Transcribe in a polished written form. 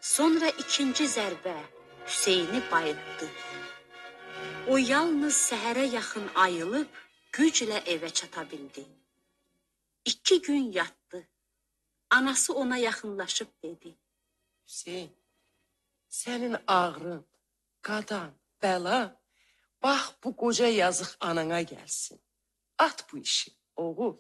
Sonra ikinci zərbə Hüseyni bayıltdı. O yalnız səhərə yaxın ayılıb, güclə evə çata bildi. 2 gün yatdı. Anası ona yaxınlaşıb dedi. Hüseyin, sənin ağrın, qadan, bəla, bax bu qoca yazıq anana gəlsin. At bu işi, oğul.